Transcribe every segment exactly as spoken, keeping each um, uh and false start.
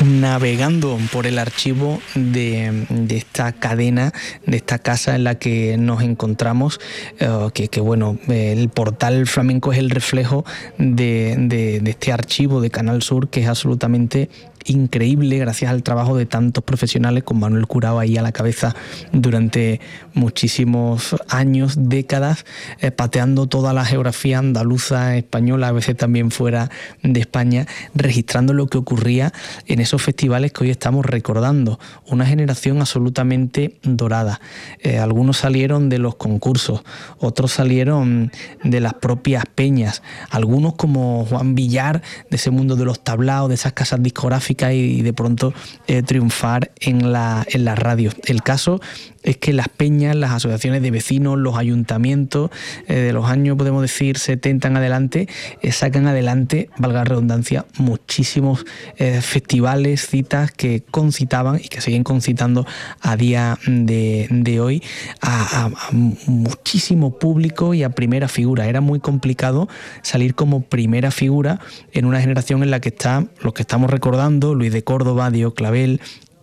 navegando por el archivo de, de esta cadena, de esta casa en la que nos encontramos, uh, que, que bueno, el portal flamenco es el reflejo de, de, de este archivo de Canal Sur, que es absolutamente increíble gracias al trabajo de tantos profesionales, con Manuel Curao ahí a la cabeza durante muchísimos años, décadas, eh, pateando toda la geografía andaluza, española, a veces también fuera de España, registrando lo que ocurría en esos festivales que hoy estamos recordando. Una generación absolutamente dorada. Eh, algunos salieron de los concursos, otros salieron de las propias peñas, algunos como Juan Villar, de ese mundo de los tablaos, de esas casas discográficas, y de pronto eh, triunfar en la, en la radio. El caso es que las peñas, las asociaciones de vecinos, los ayuntamientos eh, de los años, podemos decir, setenta en adelante, eh, sacan adelante, valga la redundancia, muchísimos eh, festivales, citas que concitaban y que siguen concitando a día de, de hoy a, a, a muchísimo público y a primera figura. Era muy complicado salir como primera figura en una generación en la que está, los que estamos recordando, Luis de Córdoba, Diego Clavel,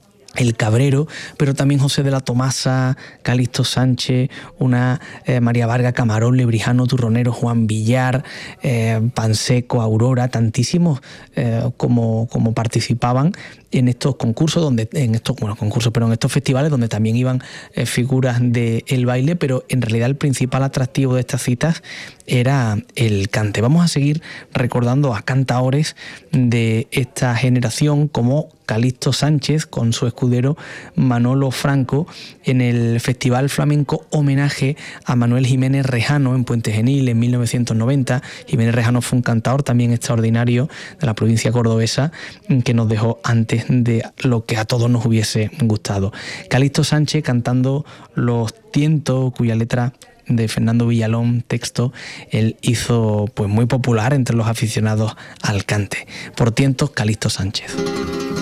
El Cabrero, pero también José de la Tomasa, Calixto Sánchez, una eh, María Varga, Camarón, Lebrijano, Turronero, Juan Villar, eh, Panseco, Aurora, tantísimos eh, como, como participaban en estos concursos, donde en estos bueno concursos, pero en estos festivales donde también iban eh, figuras del baile, pero en realidad el principal atractivo de estas citas era el cante. Vamos a seguir recordando a cantaores de esta generación como Calixto Sánchez con su escudero Manolo Franco en el Festival Flamenco Homenaje a Manuel Jiménez Rejano en Puente Genil en mil novecientos noventa. Jiménez Rejano fue un cantador también extraordinario de la provincia cordobesa que nos dejó antes de lo que a todos nos hubiese gustado. Calixto Sánchez cantando Los Tientos, cuya letra de Fernando Villalón, texto, él hizo pues muy popular entre los aficionados al cante. Por Tientos, Calixto Sánchez.